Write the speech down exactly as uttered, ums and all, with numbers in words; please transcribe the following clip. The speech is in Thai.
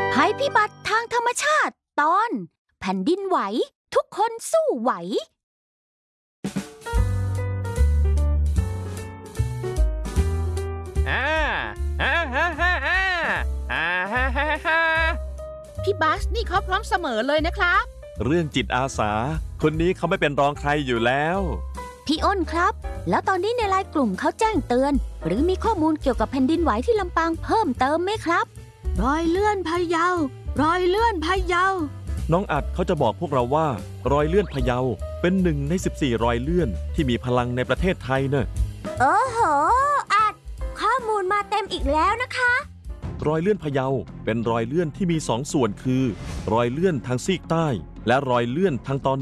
ภัยพิบัติทางธรรมชาติตอนแผ่นดินไหวทุกคนสู้ไหวอ่าฮ่าฮ่าฮ่าฮ่าฮ่าฮ่าฮ่าฮ่าพี่บัสนี่เขาพร้อมเสมอเลยนะครับเรื่องจิตอาสาคนนี้เขาไม่เป็นรองใครอยู่แล้วพี่อ้นครับแล้วตอนนี้ในไลน์กลุ่มเขาแจ้งเตือนหรือมีข้อมูลเกี่ยวกับแผ่นดินไหวที่ลำปางเพิ่มเติมไหมครับรอยเลื่อนพะเยารอยเลื่อนพะเยาน้องอัดเขาจะบอกพวกเราว่ารอยเลื่อนพะเยาเป็นหนึ่งในสิบสี่รอยเลื่อนที่มีพลังในประเทศไทยเนอะโอ้โหอัดข้อมูลมาเต็มอีกแล้วนะคะรอยเลื่อนพะเยาเป็นรอยเลื่อนที่มีสองส่วนคือรอยเลื่อนทางซีกใต้และรอยเลื่อนทางตอน